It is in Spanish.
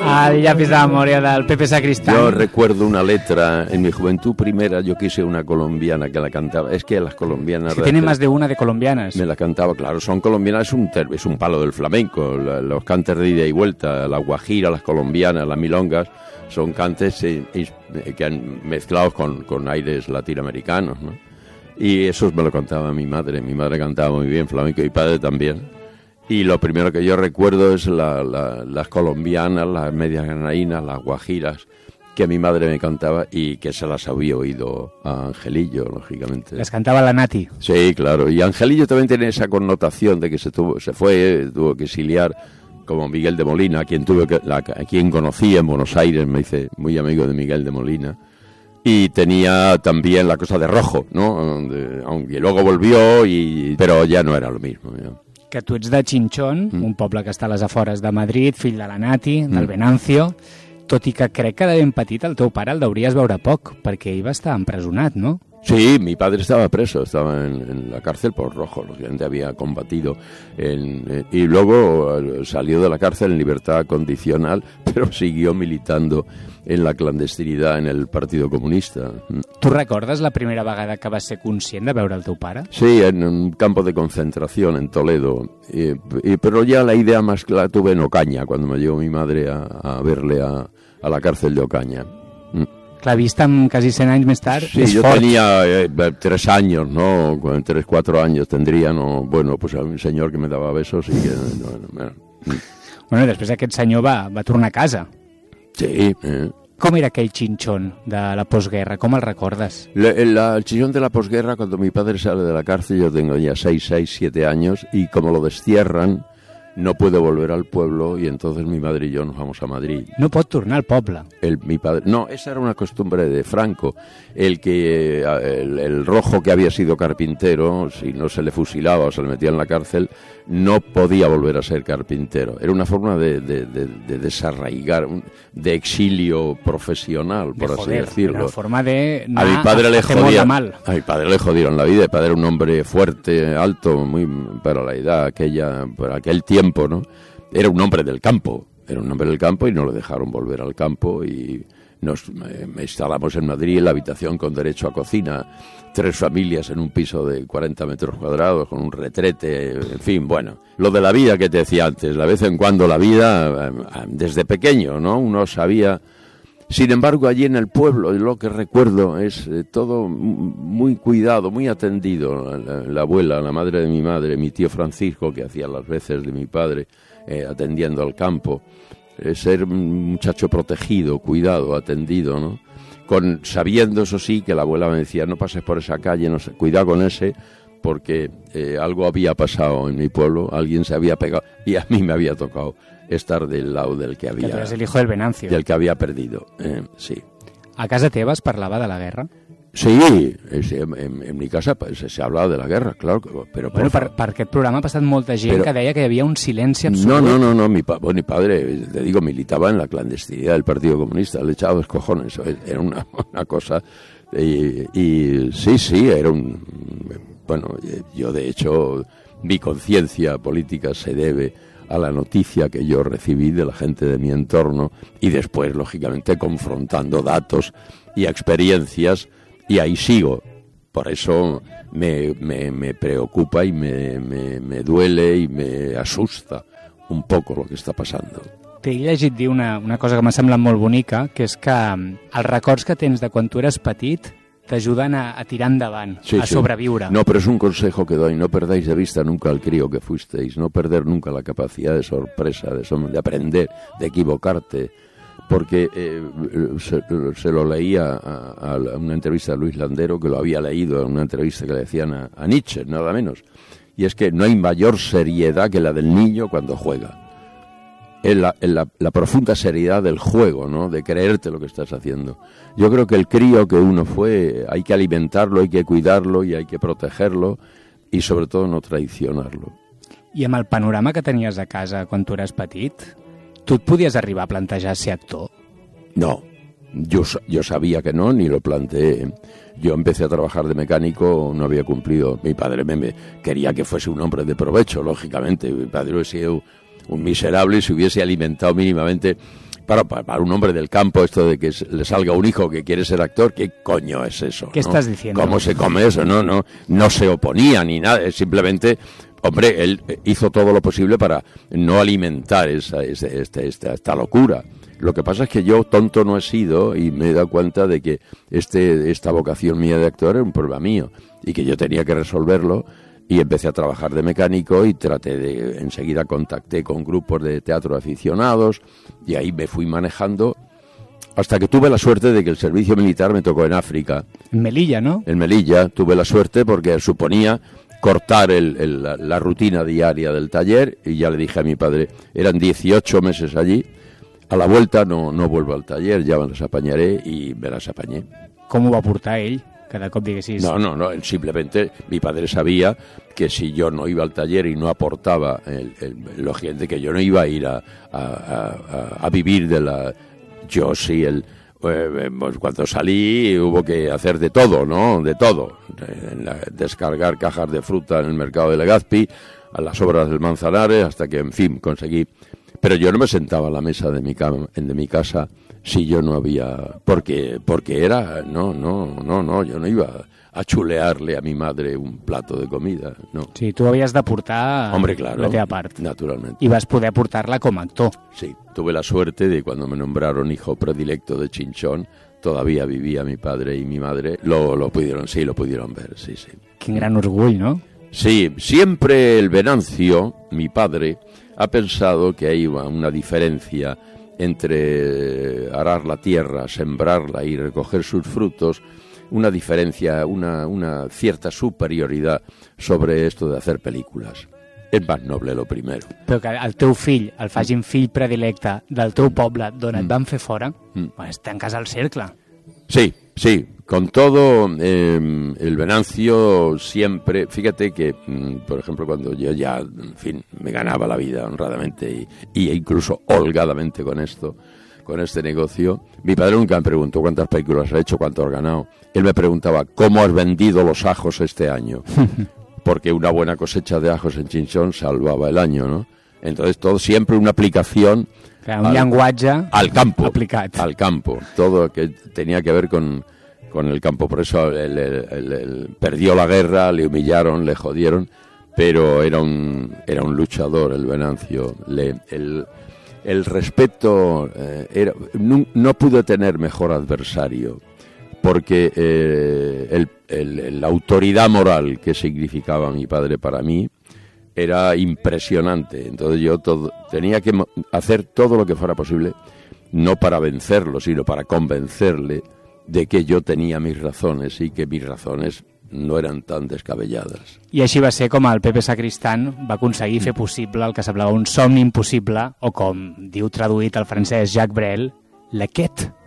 al lápiz de la memoria del Pepe Sacristán. Yo recuerdo una letra en mi juventud primera, yo quise una colombiana que la cantaba. Es que las colombianas... Que tiene más de una de colombianas. Me la cantaba, claro, son colombianas, es un palo del flamenco. Los cantes de ida y vuelta, la guajira, las colombianas, las milongas, son cantes que han mezclados con aires latinoamericanos, ¿no? Y eso me lo cantaba mi madre. Mi madre cantaba muy bien flamenco y mi padre también. Y lo primero que yo recuerdo es las colombianas, las medias granadinas, las guajiras, que mi madre me cantaba y que se las había oído a Angelillo, lógicamente. Las cantaba la Nati. Sí, claro. Y Angelillo también tiene esa connotación de que tuvo que exiliar, como Miguel de Molina, a quien conocí en Buenos Aires, me hice muy amigo de Miguel de Molina. Y tenía también la cosa de Rojo, ¿no? Aunque luego volvió, pero ya no era lo mismo, ¿no? Que tu ets de Chinchón, un poble que està a les afores de Madrid, fill de la Nati, del Venancio, tot i que crec que de ben petit el teu pare el deuries veure poc, perquè ell va estar empresonat, ¿no? Sí, mi padre estaba preso, estaba en la cárcel por Rojo, lógicamente había combatido y luego salió de la cárcel en libertad condicional, pero siguió militando en la clandestinidad en el Partido Comunista. Tu recordes la primera vegada que vas ser conscient de veure el teu pare? Sí, en un campo de concentración en Toledo, pero ya la idea más la tuve en Ocaña, cuando me llevó mi madre a verle a la cárcel de Ocaña. Clar, vist amb quasi 100 anys més tard, sí, és yo fort. tenía 3 años, ¿no? 3, 4 años tendría, ¿no? Bueno, pues a un señor que me daba besos y que... Bueno, després aquest senyor va tornar a casa. Sí. Com era aquell Chinchón de la posguerra? Com el recordes? El Chinchón de la posguerra, cuando mi padre sale de la cárcel, yo tengo ya 6, 7 años, y como lo destierran, no puede volver al pueblo, y entonces mi madre y yo nos vamos a Madrid. No pot tornar al poble. Mi padre, no, esa era una costumbre de Franco. El Rojo, que había sido carpintero, si no se le fusilaba o se le metía en la cárcel, no podía volver a ser carpintero. Era una forma de desarraigar, de exilio profesional, por así decirlo. Una forma de... A mi padre le jodieron la vida. Mi padre era un hombre fuerte, alto, muy para la edad por aquel tiempo, ¿no? Era un hombre del campo. Y no le dejaron volver al campo y nos instalamos en Madrid en la habitación con derecho a cocina, 3 familias en un piso de 40 metros cuadrados con un retrete, en fin, bueno, lo de la vida que te decía antes, de vez en cuando la vida, desde pequeño, ¿no? Uno sabía. Sin embargo, allí en el pueblo, lo que recuerdo es todo muy cuidado, muy atendido. La abuela, la madre de mi madre, mi tío Francisco, que hacía las veces de mi padre, atendiendo al campo. Ser un muchacho protegido, cuidado, atendido, ¿no? Sabiendo, eso sí, que la abuela me decía, no pases por esa calle, no sé, cuidado con ese, porque algo había pasado en mi pueblo, alguien se había pegado, y a mí me había tocado estar del lado del que había... Que tú eres el hijo del Venancio. Del que había perdido, sí. A casa teva es parlava de la guerra? Sí, en mi casa se hablaba de la guerra, claro. Pero bueno, per aquest programa ha passat molta gent que deia que hi havia un silenci absolut. No, mi padre, te digo, militaba en la clandestinidad del Partido Comunista, le echaba los cojones, era una cosa... Y sí, era un... Bueno, yo de hecho, mi conciencia política se debe a la noticia que yo recibí de la gente de mi entorno y después, lógicamente, confrontando datos y experiencias. Y ahí sigo. Por eso me preocupa y me duele y me asusta un poco lo que está pasando. T'he llegit dir una cosa que m'ha semblat molt bonica, que és que els records que tens de quan tu eres petit t'ayudan a tirar endavant, a sobreviure. No, pero es un consejo que doy, no perdáis de vista nunca al crío que fuisteis, no perder nunca la capacidad de sorpresa, de aprender, de equivocarte. Porque se lo leía a una entrevista de Luis Landero, que lo había leído en una entrevista que le decían a Nietzsche, nada menos. Y es que no hay mayor seriedad que la del niño cuando juega. Es la profunda seriedad del juego, ¿no? De creerte lo que estás haciendo. Yo creo que el crío que uno fue, hay que alimentarlo, hay que cuidarlo y hay que protegerlo y sobre todo no traicionarlo. I amb el panorama que tenies a casa quan tu eres petit... ¿Tú podías arribar a plantear ser actor? No, yo sabía que no, ni lo planteé. Yo empecé a trabajar de mecánico, no había cumplido. Mi padre me quería que fuese un hombre de provecho, lógicamente. Mi padre hubiese sido un miserable y se hubiese alimentado mínimamente Para un hombre del campo, esto de que le salga un hijo que quiere ser actor, ¿qué coño es eso? ¿Qué estás diciendo? ¿Cómo se come eso? No se oponía ni nada, es simplemente, hombre, él hizo todo lo posible para no alimentar esta locura. Lo que pasa es que yo tonto no he sido y me he dado cuenta de que esta vocación mía de actor era un problema mío y que yo tenía que resolverlo. Y empecé a trabajar de mecánico y enseguida contacté con grupos de teatro aficionados y ahí me fui manejando hasta que tuve la suerte de que el servicio militar me tocó en África. En Melilla, ¿no? En Melilla tuve la suerte porque suponía cortar la rutina diaria del taller y ya le dije a mi padre, eran 18 meses allí, a la vuelta no vuelvo al taller, ya me las apañaré y me las apañé. Com ho va portar ell? Cada cop diguessis... No, simplemente mi padre sabía que si yo no iba al taller y no aportaba, lógicamente que yo no iba a ir a vivir de la... Yo sí, pues cuando salí hubo que hacer de todo, ¿no? De todo. Descargar cajas de fruta en el mercado de Legazpi, a las obras del Manzanares, hasta que, en fin, conseguí... Pero yo no me sentaba a la mesa de mi casa si yo no había... Porque era... No, yo no iba a chulearle a mi madre un plato de comida, no. Sí, tu havies de portar claro, la teva part. Naturalmente. I vas poder portar-la com a actor. Sí, tuve la suerte de cuando me nombraron hijo predilecto de Chinchón, todavía vivía mi padre y mi madre, lo pudieron ver, sí. Quin gran orgull, ¿no? Sí, siempre el Venancio, mi padre, ha pensado que hay una diferencia entre arar la tierra, sembrarla y recoger sus frutos, una diferencia, una cierta superioridad sobre esto de hacer películas. És más noble lo primero. Però que el teu fill el facin fill predilecte del teu poble d'on et van fer fora, pues tancas el cercle. Sí, con todo el Venancio siempre, fíjate que, por ejemplo, cuando yo ya, en fin, me ganaba la vida honradamente y incluso holgadamente con este negocio, mi padre nunca me preguntó cuántas películas has hecho, cuánto has ganado. Él me preguntaba, ¿cómo has vendido los ajos este año? Porque una buena cosecha de ajos en Chinchón salvaba el año, ¿no? Entonces, todo siempre una aplicación... Un llenguatge al campo, aplicat. Al campo, todo que tenía que ver con el campo. Por eso él perdió la guerra, le humillaron, le jodieron, pero era un luchador, el Venancio. El respeto, no pude tener mejor adversario, porque la autoridad moral que significaba mi padre para mí era impresionante. Entonces yo tenía que hacer todo lo que fuera posible, no para vencerlo, sino para convencerle de que yo tenía mis razones y que mis razones no eran tan descabelladas. I així va ser com el Pepe Sacristán va aconseguir fer possible el que semblava un somni impossible, o com diu traduït al francès Jacques Brel, la quête